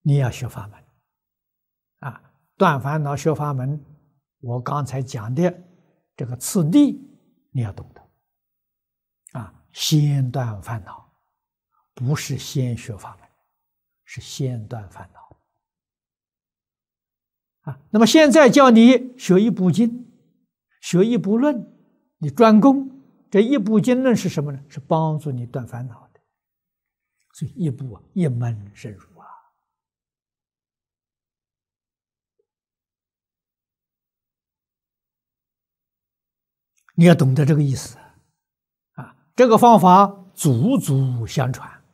你要学法门啊，断烦恼学法门，我刚才讲的这个次第你要懂得啊，先断烦恼，不是先学法门，是先断烦恼啊。那么现在叫你学一部经，学一部论，你专攻这一部经论是什么呢？是帮助你断烦恼的，所以一部一门深入啊。你要懂得这个意思啊，这个方法祖祖相传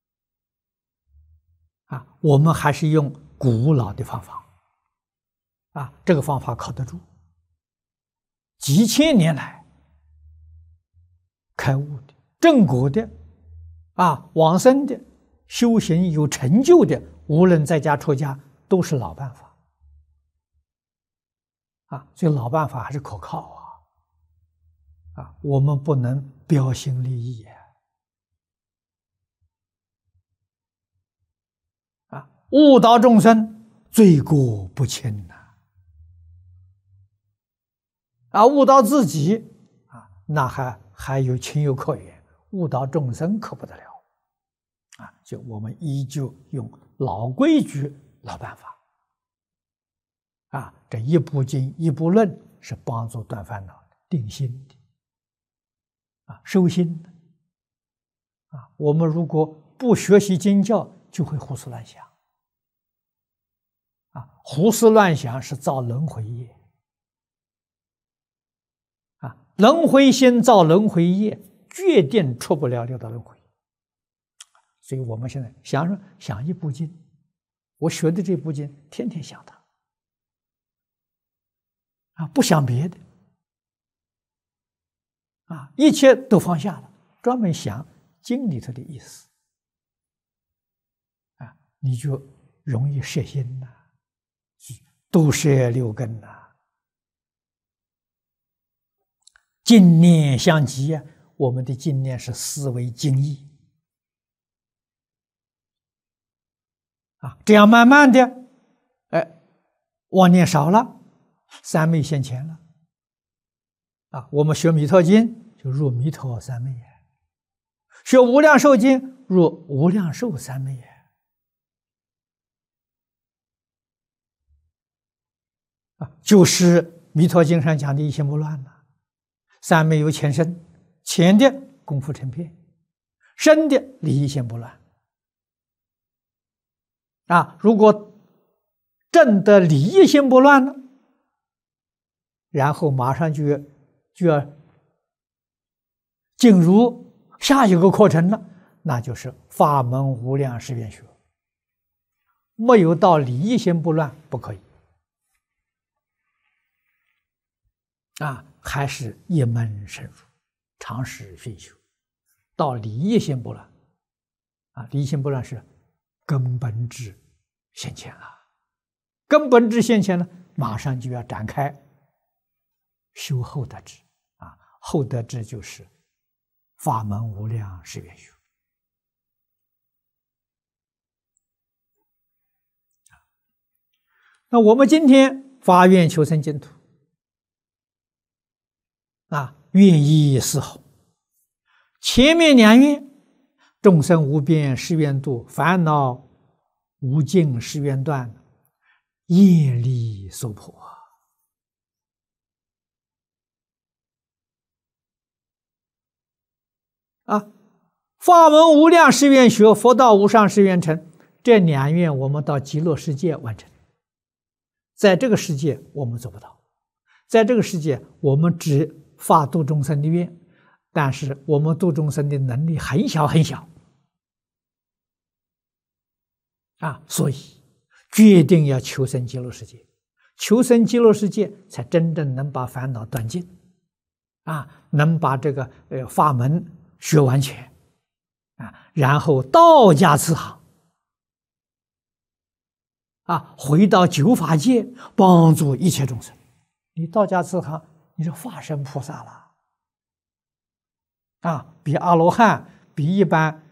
啊，我们还是用古老的方法啊，这个方法靠得住，几千年来开悟的、正果的啊、往生的、修行有成就的，无论在家出家，都是老办法啊，所以老办法还是可靠啊。啊，我们不能标新立异啊！误导众生，罪过不轻呐！啊，误导自己啊，那还有情有可原；误导众生可不得了啊！就我们依旧用老规矩、老办法啊，这一部经、一部论是帮助断烦恼的、定心的。啊，收心啊！我们如果不学习经教，就会胡思乱想啊！胡思乱想是造轮回业啊！轮回心造轮回业，决定出不了六道轮回。所以我们现在想一部经，我学的这部经，天天想它啊，不想别的。啊，一切都放下了，专门想经里头的意思，啊，你就容易摄心呐，都摄六根呐，净念相继啊，我们的净念是思维精义啊，这样慢慢的，妄念少了，三昧现前了。啊，我们学弥陀经就入弥陀三昧耶，学无量寿经入无量寿三昧耶。啊，就是弥陀经上讲的一心不乱了。三昧有前身，前的功夫成片，身的理一心不乱。啊，如果证得理一心不乱了，然后马上就要进入下一个课程了，那就是法门无量十愿学。没有到理一心不乱不可以啊，还是一门深入，常识熏修，到理一心不乱啊，理一心不乱是根本智现前了，根本智现前了，马上就要展开修后得智啊，后得智就是法门无量十愿学。那我们今天发愿求生净土啊，愿意丝毫。前面两愿，众生无边誓愿度，烦恼无尽誓愿断，业力所迫啊！法门无量誓愿学，佛道无上誓愿成。这两愿我们到极乐世界完成，在这个世界我们做不到，在这个世界我们只发度众生的愿，但是我们度众生的能力很小很小啊，所以决定要求生极乐世界，求生极乐世界才真正能把烦恼断尽啊，能把这个法门学完全啊，然后道家慈航啊，回到九法界帮助一切众生。你道家慈航，你是化身菩萨了啊，比阿罗汉、比一般